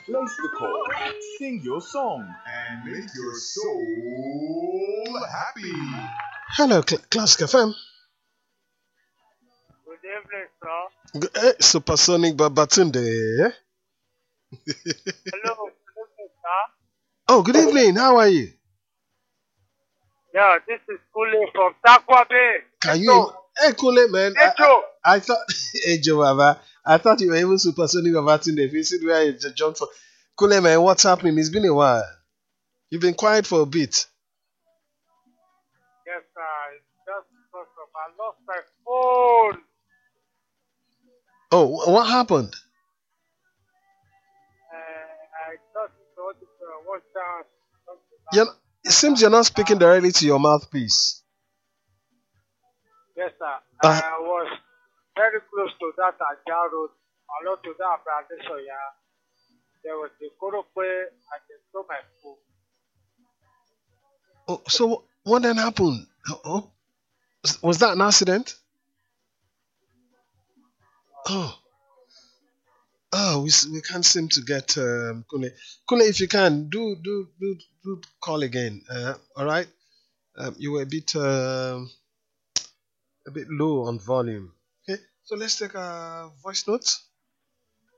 Place the call, sing your song, and make your soul happy. Hello, Classic FM. Good evening, sir. Supersonic Babatunde. Hello, good evening, sir. Oh, good evening. How are you? Yeah, this is Kule from Takwa Bay. Can you? Hey, Kule, man. Ejo. I thought, hey, Joe, Baba. I thought you were even Supersonic Babatunde. If you see where you jumped from. Kule, man, what's happening? It's been a while. You've been quiet for a bit. Yes, sir. It's just because of I lost my phone. Oh, what happened? I just told it one chance. It seems you're not speaking directly to your mouthpiece. Yes, sir. I was very close to that Ajah Road. Along to that Brandisho, yeah. There was the Korope and they stole my phone. Oh, so what then happened? Oh, was that an accident? Oh, we can't seem to get Kule. Kule, if you can, do call again. All right. You were a bit low on volume. Okay, so let's take a voice note.